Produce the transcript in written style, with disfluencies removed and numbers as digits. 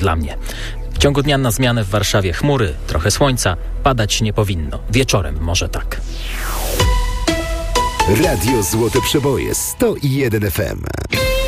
dla mnie. W ciągu dnia na zmianę w Warszawie chmury, trochę słońca, padać nie powinno. Wieczorem może tak. Radio Złote Przeboje 101 FM.